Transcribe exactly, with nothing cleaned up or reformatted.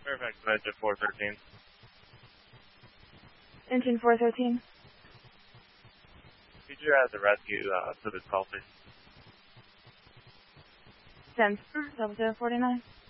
Fairfax Med four thirteen. Engine four thirteen. Could you add the rescue uh, to this call, please? Denver, double zero forty-nine.